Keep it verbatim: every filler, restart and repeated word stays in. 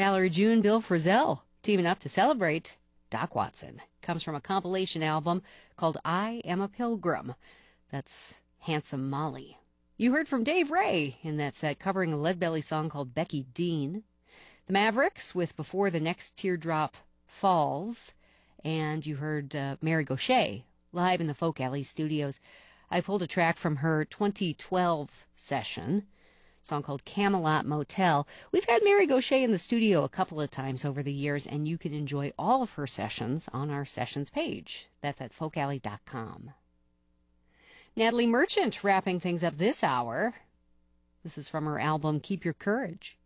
Mallory June, Bill Frisell teaming up to celebrate Doc Watson. Comes from a compilation album called I Am a Pilgrim. That's Handsome Molly. You heard from Dave Ray in that set covering a Leadbelly song called Becky Dean. The Mavericks with Before the Next Teardrop Falls. And you heard uh, Mary Gauthier live in the Folk Alley studios. I pulled a track from her twenty twelve session, a song called Camelot Motel. We've had Mary Gauthier in the studio a couple of times over the years, and you can enjoy all of her sessions on our sessions page. That's at folk alley dot com. Natalie Merchant wrapping things up this hour. This is from her album Keep Your Courage.